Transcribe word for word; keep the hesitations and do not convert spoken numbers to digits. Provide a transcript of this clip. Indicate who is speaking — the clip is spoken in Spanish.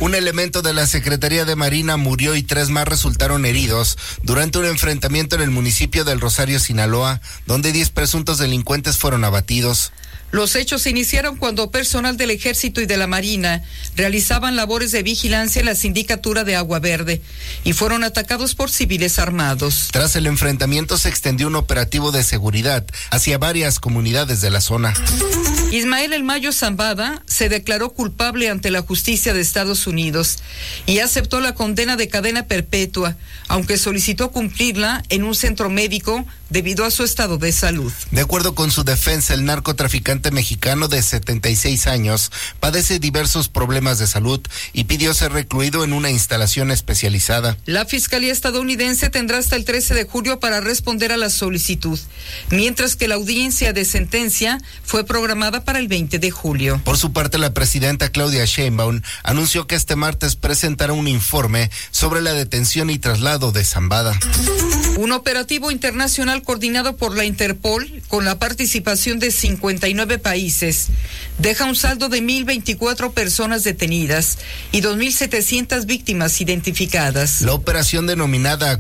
Speaker 1: Un elemento de la Secretaría de Marina murió y tres más resultaron heridos durante un enfrentamiento en el municipio del Rosario, Sinaloa, donde diez presuntos delincuentes fueron abatidos.
Speaker 2: Los hechos se iniciaron cuando personal del Ejército y de la Marina realizaban labores de vigilancia en la sindicatura de Agua Verde y fueron atacados por civiles armados.
Speaker 1: Tras el enfrentamiento se extendió un operativo de seguridad hacia varias comunidades de la zona.
Speaker 2: Ismael El Mayo Zambada se declaró culpable ante la justicia de Estados Unidos y aceptó la condena de cadena perpetua, aunque solicitó cumplirla en un centro médico debido a su estado de salud.
Speaker 1: De acuerdo con su defensa, el narcotraficante mexicano de setenta y seis años padece diversos problemas de salud y pidió ser recluido en una instalación especializada.
Speaker 2: La Fiscalía estadounidense tendrá hasta el trece de julio para responder a la solicitud, mientras que la audiencia de sentencia fue programada para el veinte de julio.
Speaker 1: Por su parte, la presidenta Claudia Sheinbaum anunció que este martes presentará un informe sobre la detención y traslado de Zambada.
Speaker 2: Un operativo internacional coordinado por la Interpol con la participación de cincuenta y nueve países deja un saldo de mil veinticuatro personas detenidas y dos mil setecientas víctimas identificadas.
Speaker 1: La operación denominada